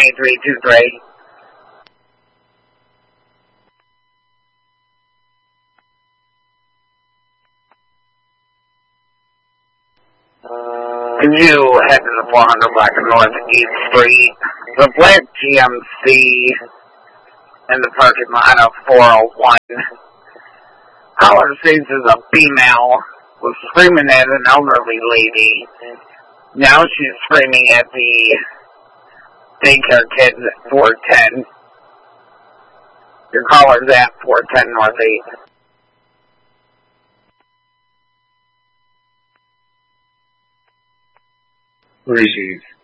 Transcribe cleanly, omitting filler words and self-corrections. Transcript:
78323. Could you head to the 400 block of North East Street? The black GMC in the parking lot of 401. Caller says is a female was screaming at an elderly lady. Now she's screaming at the daycare kids at 410. Your caller's at 410 North 8. Received.